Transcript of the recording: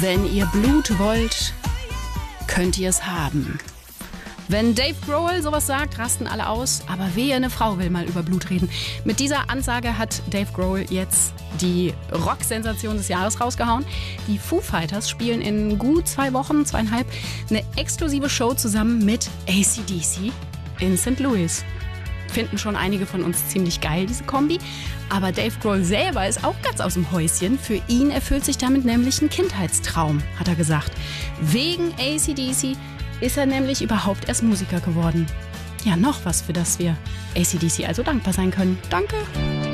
Wenn ihr Blut wollt, könnt ihr es haben. Wenn Dave Grohl sowas sagt, rasten alle aus. Aber wehe, eine Frau will mal über Blut reden. Mit dieser Ansage hat Dave Grohl jetzt die Rock-Sensation des Jahres rausgehauen. Die Foo Fighters spielen in gut 2 Wochen, 2,5, eine exklusive Show zusammen mit AC/DC in St. Louis. Finden schon einige von uns ziemlich geil, diese Kombi. Aber Dave Grohl selber ist auch ganz aus dem Häuschen. Für ihn erfüllt sich damit nämlich ein Kindheitstraum, hat er gesagt. Wegen AC/DC ist er nämlich überhaupt erst Musiker geworden. Ja, noch was, für das wir AC/DC also dankbar sein können. Danke!